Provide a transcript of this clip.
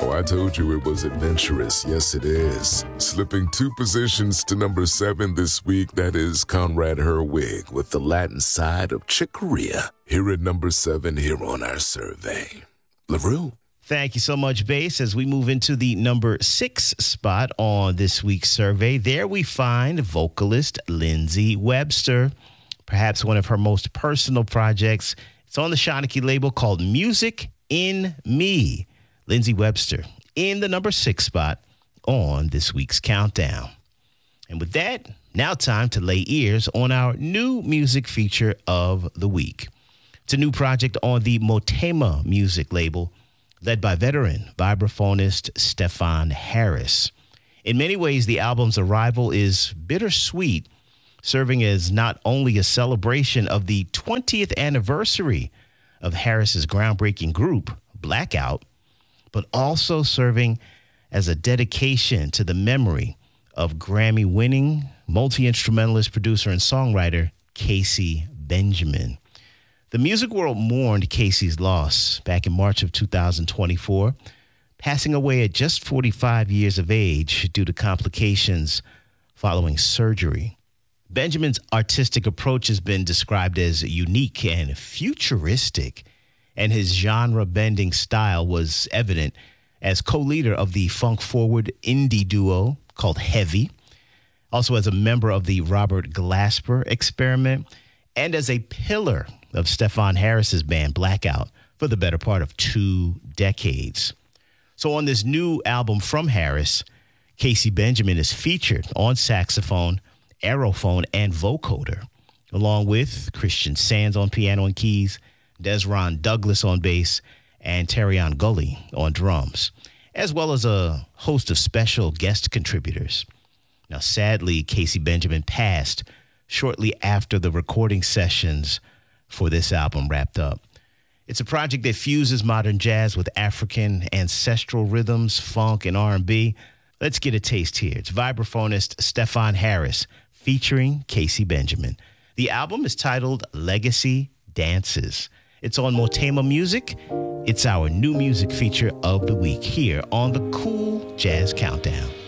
Oh, I told you it was adventurous. Yes, it is. Slipping 2 positions to number 7 this week, that is Conrad Herwig with the Latin side of Chick Corea. Here at number 7 here on our survey. LaRue. Thank you so much, Bass. As we move into the number 6 spot on this week's survey, there we find vocalist Lindsey Webster, perhaps one of her most personal projects. It's on the Shanachie label called Music in Me. Lindsey Webster in the number 6 spot on this week's countdown. And with that, now time to lay ears on our new music feature of the week. It's a new project on the Motema music label, led by veteran vibraphonist Stefan Harris. In many ways, the album's arrival is bittersweet, serving as not only a celebration of the 20th anniversary of Harris's groundbreaking group, Blackout, but also serving as a dedication to the memory of Grammy-winning multi-instrumentalist, producer, and songwriter Casey Benjamin. The music world mourned Casey's loss back in March of 2024, passing away at just 45 years of age due to complications following surgery. Benjamin's artistic approach has been described as unique and futuristic, and his genre-bending style was evident as co-leader of the funk-forward indie duo called Heavy, also as a member of the Robert Glasper Experiment, and as a pillar of Stefan Harris's band Blackout for the better part of 2 decades. So on this new album from Harris, Casey Benjamin is featured on saxophone, aerophone, and vocoder, along with Christian Sands on piano and keys, Desron Douglas on bass, and Terrion Gully on drums, as well as a host of special guest contributors. Now, sadly, Casey Benjamin passed shortly after the recording sessions for this album wrapped up. It's a project that fuses modern jazz with African ancestral rhythms, funk, and R&B. Let's get a taste here. It's vibraphonist Stefan Harris featuring Casey Benjamin. The album is titled Legacy Dances. It's on Motema Music. It's our new music feature of the week here on the Cool Jazz Countdown.